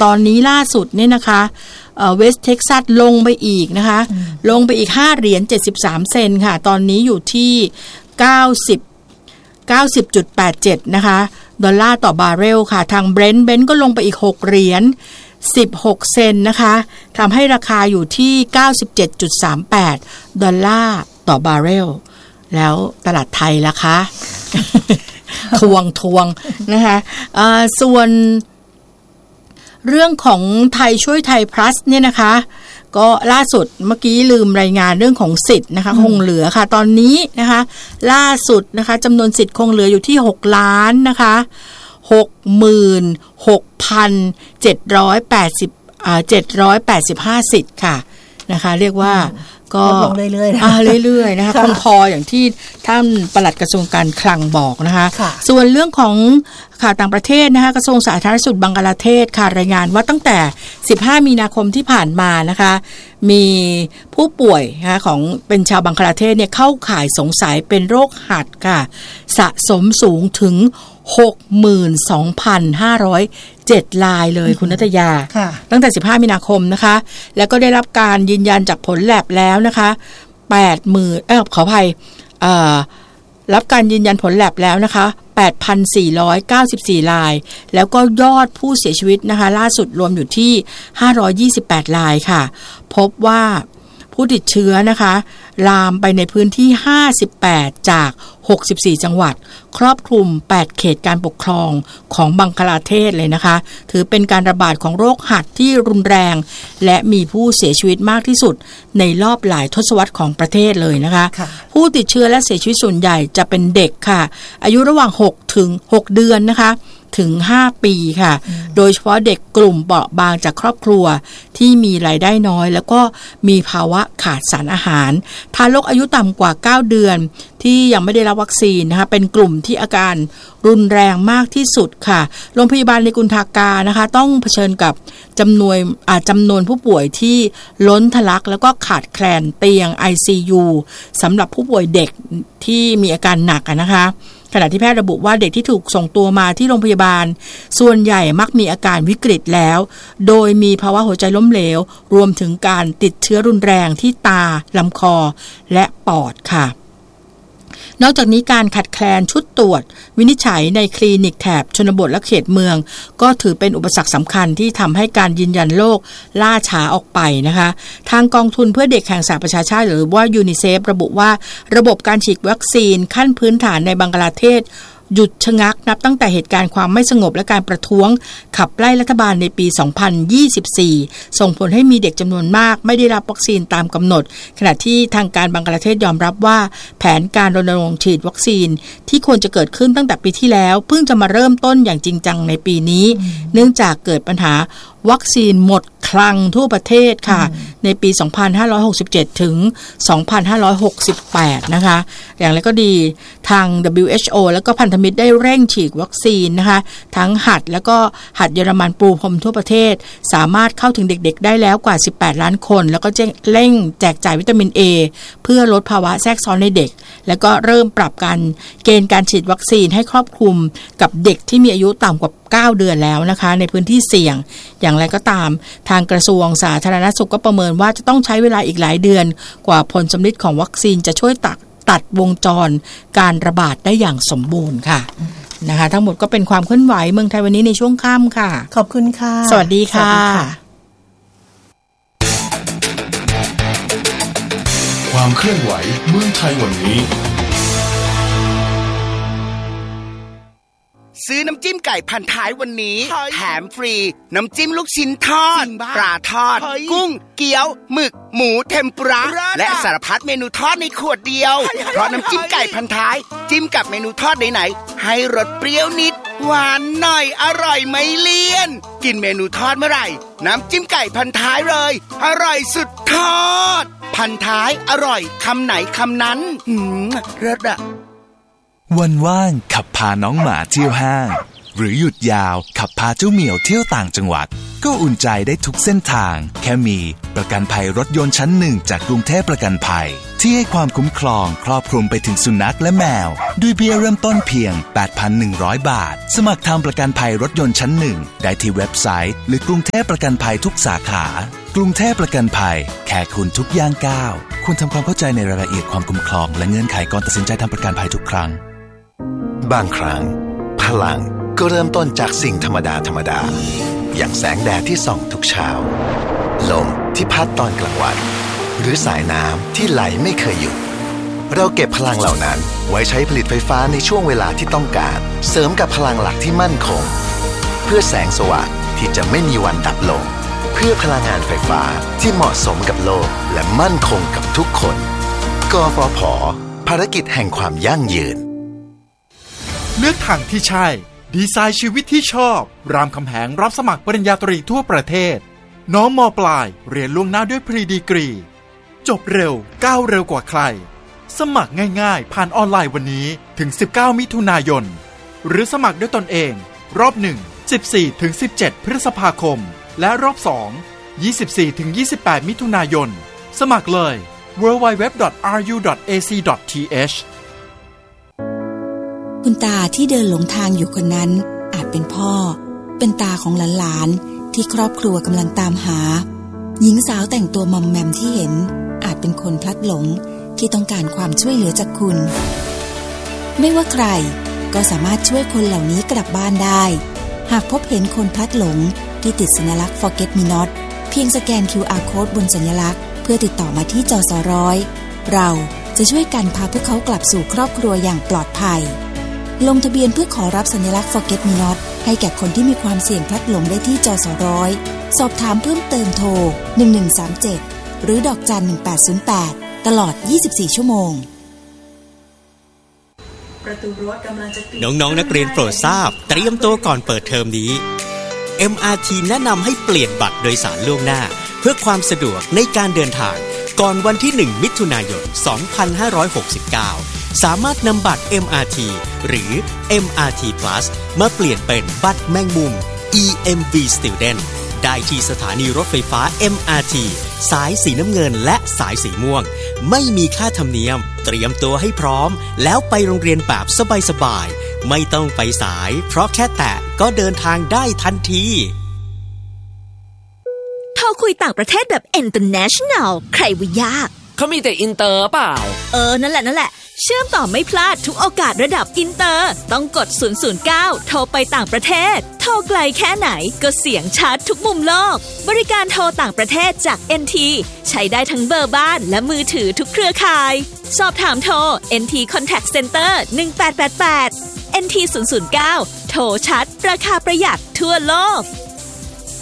ตอนนี้ล่าสุดเนี่ยนะคะเวสต์เท็กซัสลงไปอีกนะคะลงไปอีก5เหรียญ73เซนต์ค่ะตอนนี้อยู่ที่90.87 นะคะดอลลาร์ต่อบาร์เรลค่ะทางเบรนท์ก็ลงไปอีก6เหรียญ16เซนต์นะคะทำให้ราคาอยู่ที่ 97.38 ดอลลาร์ต่อบาร์เรลแล้วตลาดไทยล่ะคะ ทวงนะคะส่วนเรื่องของไทยช่วยไทย plus เนี่ยนะคะก็ล่าสุดเมื่อกี้ลืมรายงานเรื่องของสิทธิ์นะคะคงเหลือค่ะตอนนี้นะคะล่าสุดนะคะจำนวนสิทธิ์คงเหลืออยู่ที่6ล้านนะคะ785 สิทธิ์ค่ะนะคะเรียกว่าก็ลงเรื่อยๆเรื่อยๆนะคะคงพออย่างที่ท่านปลัดกระทรวงการคลังบอกนะคะส่วนเรื่องของข่าวต่างประเทศนะคะกระทรวงสาธารณสุขบังกลาเทศค่ะรายงานว่าตั้งแต่15มีนาคมที่ผ่านมานะคะมีผู้ป่วยนะคะของเป็นชาวบังกลาเทศเนี่ยเข้าข่ายสงสัยเป็นโรคหัดค่ะสะสมสูงถึง 62,507 รายเลยคุณณัฐยาตั้งแต่15มีนาคมนะคะแล้วก็ได้รับการยืนยันจากผลแลบแล้วนะคะขออภัยรับการยืนยันผลแลบแล้วนะคะ 8,494 รายแล้วก็ยอดผู้เสียชีวิตนะคะล่าสุดรวมอยู่ที่528รายค่ะพบว่าผู้ติดเชื้อนะคะลามไปในพื้นที่58จาก64จังหวัดครอบคลุม8เขตการปกครองของบังกลาเทศเลยนะคะถือเป็นการระบาดของโรคหัดที่รุนแรงและมีผู้เสียชีวิตมากที่สุดในรอบหลายทศวรรษของประเทศเลยนะคะผู้ติดเชื้อและเสียชีวิตส่วนใหญ่จะเป็นเด็กค่ะอายุระหว่าง6 เดือนนะคะถึง5ปีค่ะโดยเฉพาะเด็กกลุ่มเปราะบางจากครอบครัวที่มีรายได้น้อยแล้วก็มีภาวะขาดสารอาหารทารกอายุต่ำกว่า9เดือนที่ยังไม่ได้รับวัคซีนนะคะเป็นกลุ่มที่อาการรุนแรงมากที่สุดค่ะโรงพยาบาลในกุนทากานะคะต้องเผชิญกับจำนวนผู้ป่วยที่ล้นทะลักแล้วก็ขาดแคลนเตียง ICU สำหรับผู้ป่วยเด็กที่มีอาการหนักนะคะขณะที่แพทย์ระบุว่าเด็กที่ถูกส่งตัวมาที่โรงพยาบาลส่วนใหญ่มักมีอาการวิกฤตแล้วโดยมีภาวะหัวใจล้มเหลวรวมถึงการติดเชื้อรุนแรงที่ตาลำคอและปอดค่ะนอกจากนี้การขาดแคลนชุดตรวจวินิจฉัยในคลินิกแถบชนบทและเขตเมืองก็ถือเป็นอุปสรรคสำคัญที่ทำให้การยืนยันโรคล่าช้าออกไปนะคะทางกองทุนเพื่อเด็กแห่งสหประชาชาติหรือว่ายูนิเซฟระบุว่าระบบการฉีดวัคซีนขั้นพื้นฐานในบังกลาเทศหยุดชะงักนับตั้งแต่เหตุการณ์ความไม่สงบและการประท้วงขับไล่รัฐบาลในปี 2024 ส่งผลให้มีเด็กจำนวนมากไม่ได้รับวัคซีนตามกำหนดขณะที่ทางการบังกลาเทศยอมรับว่าแผนการรณรงค์ฉีดวัคซีนที่ควรจะเกิดขึ้นตั้งแต่ปีที่แล้วเพิ่งจะมาเริ่มต้นอย่างจริงจังในปีนี้เนื่องจากเกิดปัญหาวัคซีนหมดคลังทั่วประเทศค่ะในปี 2567 ถึง 2568 นะคะอย่างไรก็ดีทาง WHO แล้วก็พันธมิตรได้เร่งฉีดวัคซีนนะคะทั้งหัดแล้วก็หัดเยอรมันปูพรมทั่วประเทศสามารถเข้าถึงเด็กๆได้แล้วกว่า18ล้านคนแล้วก็เร่งแจกจ่ายวิตามิน A เพื่อลดภาวะแทรกซ้อนในเด็กแล้วก็เริ่มปรับเกณฑ์การฉีดวัคซีนให้ครอบคลุมกับเด็กที่มีอายุต่ำกว่า9เดือนแล้วนะคะในพื้นที่เสี่ยงอย่างไรก็ตามทางกระทรวงสาธารณสุขก็ประเมินว่าจะต้องใช้เวลาอีกหลายเดือนกว่าผลสำฤทธิ์ของวัคซีนจะช่วยตัดวงจรการระบาดได้อย่างสมบูรณ์ค่ะนะคะทั้งหมดก็เป็นความเคลื่อนไหวเมืองไทยวันนี้ในช่วงค่ำค่ะขอบคุณค่ะสวัสดีค่ะความเคลื่อนไหวเมืองไทยวันนี้ซื้อน้ำจิ้มไก่พันท้ายวันนี้แถมฟรีน้ำจิ้มลูกชิ้นทอดปลาทอดกุ้งเกี๊ยวหมึกหมูเทมปุระและสารพัดเมนูทอดในขวดเดียวเพราะน้ำจิ้มไก่พันท้ายจิ้มกับเมนูทอดไหนๆให้รสเปรี้ยวนิดหวานหน่อยอร่อยไม่เลี่ยนกินเมนูทอดเมื่อไหร่น้ำจิ้มไก่พันท้ายเลยอร่อยสุดทอดพันท้ายอร่อยคำไหนคำนั้นเลิศอะวันว่างขับพาน้องหมาเที่ยวห้างหรือหยุดยาวขับพาเจ้าเหมียวเที่ยวต่างจังหวัดก็อุ่นใจได้ทุกเส้นทางแค่มีประกันภัยรถยนต์ชั้น1จากกรุงเทพประกันภัยที่ให้ความคุ้มครองครอบคลุมไปถึงสุนัขและแมวด้วยเบี้ยเริ่มต้นเพียง 8,100 บาทสมัครทำประกันภัยรถยนต์ชั้น1ได้ที่เว็บไซต์หรือกรุงเทพประกันภัยทุกสาขากรุงเทพประกันภัยแค่คุณทุกย่างก้าวคุณทำความเข้าใจในรายละเอียดความคุ้มครองและเงื่อนไขก่อนตัดสินใจทำประกันภัยทุกครั้งบางครั้งพลังก็เริ่มต้นจากสิ่งธรรมดาอย่างแสงแดดที่ส่องทุกเช้าลมที่พัดตอนกลางวันหรือสายน้ำที่ไหลไม่เคยหยุดเราเก็บพลังเหล่านั้นไว้ใช้ผลิตไฟฟ้าในช่วงเวลาที่ต้องการเสริมกับพลังหลักที่มั่นคงเพื่อแสงสว่างที่จะไม่มีวันดับลงเพื่อพลังงานไฟฟ้าที่เหมาะสมกับโลกและมั่นคงกับทุกคนกฟผ.ภารกิจแห่งความยั่งยืนเลือกทางที่ใช่ดีไซน์ชีวิตที่ชอบรามคำแหงรับสมัครปริญญาตรีทั่วประเทศน้องม.ปลายเรียนล่วงหน้าด้วยพรีดีกรีจบเร็วก้าวเร็วกว่าใครสมัครง่ายๆผ่านออนไลน์วันนี้ถึง19มิถุนายนหรือสมัครด้วยตนเองรอบ1 14-17 พฤษภาคมและรอบ2 24-28 มิถุนายนสมัครเลย www.ru.ac.th คุณตาที่เดินหลงทางอยู่คนนั้นอาจเป็นพ่อเป็นตาของหลานๆที่ครอบครัวกำลังตามหาหญิงสาวแต่งตัวมอมแมมที่เห็นอาจเป็นคนพลัดหลงที่ต้องการความช่วยเหลือจากคุณไม่ว่าใครก็สามารถช่วยคนเหล่านี้กลับบ้านได้หากพบเห็นคนพลัดหลงที่ติดสัญลักษณ์ Forget Me Not เพียงสแกน QR Code บนสัญลักษณ์เพื่อติดต่อมาที่จส.100เราจะช่วยกันพาพวกเขากลับสู่ครอบครัวอย่างปลอดภัยลงทะเบียนเพื่อขอรับสัญลักษณ์ Forget Me Not ให้แก่คนที่มีความเสี่ยงพลัดหลงได้ที่จส.100สอบถามเพิ่มเติมโทร1137หรือดอกจัน1808ตลอด24ชั่วโมงน้องๆนักเรียนโปรดทราบเตรียมตัวก่อนเปิดเทอมนี้ MRT แนะนำให้เปลี่ยนบัตรโดยสารล่วงหน้าเพื่อความสะดวกในการเดินทางก่อนวันที่1มิถุนายน2569สามารถนำบัตร MRT หรือ MRT Plus มาเปลี่ยนเป็นบัตรแมงมุม EMV Student ได้ที่สถานีรถไฟฟ้า MRT สายสีน้ำเงินและสายสีม่วงไม่มีค่าธรรมเนียมเตรียมตัวให้พร้อมแล้วไปโรงเรียนแบบสบายๆไม่ต้องไปสายเพราะแค่แตะก็เดินทางได้ทันทีโทรคุยต่างประเทศแบบ international ใครว่ายากเขามีแต่อินเตอร์เปล่านั่นแหละเชื่อมต่อไม่พลาดทุกโอกาสระดับอินเตอร์ต้องกด009โทรไปต่างประเทศโทรไกลแค่ไหนก็เสียงชัดทุกมุมโลกบริการโทรต่างประเทศจาก NT ใช้ได้ทั้งเบอร์บ้านและมือถือทุกเครือข่ายสอบถามโทร NT Contact Center 1888 NT 009โทรชัดราคาประหยัดทั่วโลก